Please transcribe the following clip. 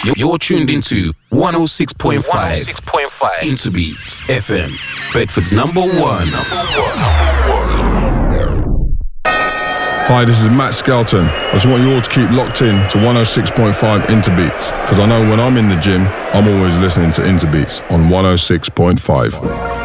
You're tuned into 106.5 Interbeats FM, Bedford's number one. Hi, this is Matt Skelton. I just want you all to keep locked in to 106.5 Interbeats, because I know when I'm in the gym, I'm always listening to Interbeats on 106.5.